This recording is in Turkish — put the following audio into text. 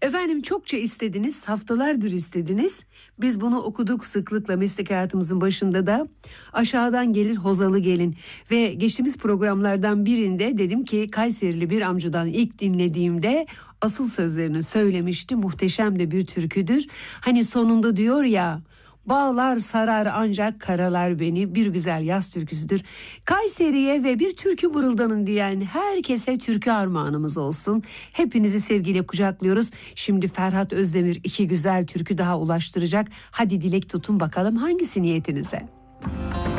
Efendim çokça istediniz, haftalardır istediniz. Biz bunu okuduk sıklıkla meslek hayatımızın başında da. Aşağıdan gelir Hozalı gelin. Ve geçtiğimiz programlardan birinde dedim ki Kayserili bir amcadan ilk dinlediğimde asıl sözlerini söylemişti. Muhteşem de bir türküdür. Hani sonunda diyor ya... Bağlar sarar ancak karalar beni, bir güzel yaz türküsüdür. Kayseri'ye ve bir türkü mırıldanın diyen herkese türkü armağanımız olsun. Hepinizi sevgiyle kucaklıyoruz. Şimdi Ferhat Özdemir iki güzel türkü daha ulaştıracak. Hadi dilek tutun bakalım hangisi niyetinize?